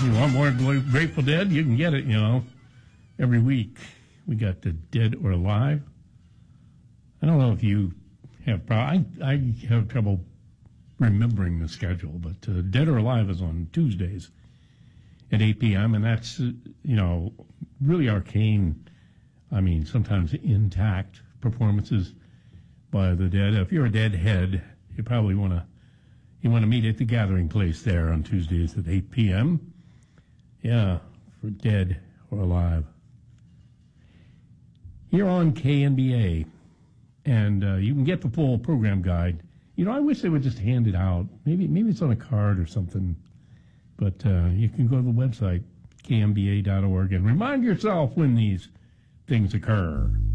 You want more Grateful Dead? You can get it, every week. We got the Dead or Alive. I don't know if you have I have trouble remembering the schedule, but Dead or Alive is on Tuesdays at 8 p.m., and that's, really arcane, sometimes intact performances by the Dead. If you're a Deadhead, you probably want to meet at the Gathering Place there on Tuesdays at 8 p.m. Yeah, for Dead or Alive. Here on KNBA, and you can get the full program guide. I wish they would just hand it out. Maybe it's on a card or something. But you can go to the website, knba.org, and remind yourself when these things occur.